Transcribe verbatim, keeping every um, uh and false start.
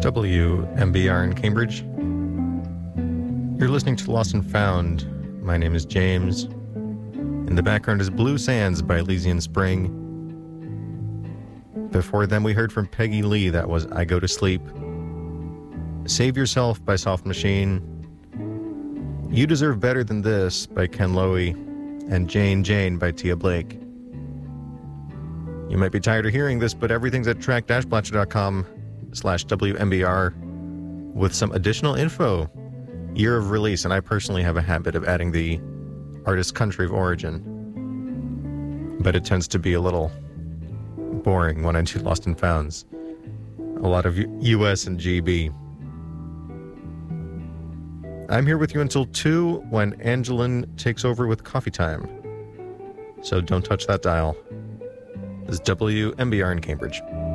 W M B R in Cambridge. You're listening to Lost and Found. My name is James. In the background is Blue Sands by Elysian Spring. Before them we heard from Peggy Lee, that was I Go to Sleep. Save Yourself by Soft Machine. You Deserve Better Than This by Ken Lowy. And Jane Jane by Tia Blake. You might be tired of hearing this, but everything's at track dash blatcher dot com slash W M B R with some additional info. Year of release, and I personally have a habit of adding the artist's country of origin. But it tends to be a little boring when I do Lost and Founds. A lot of U S and G B. I'm here with you until two when Angelin takes over with Coffee Time. So don't touch that dial. This is W M B R in Cambridge.